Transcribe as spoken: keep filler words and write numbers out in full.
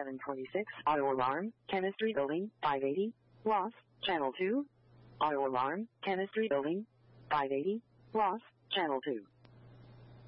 seven twenty-six, auto alarm, chemistry building, five eighty, loss, channel two. Auto alarm, chemistry building, five eighty, loss, channel two.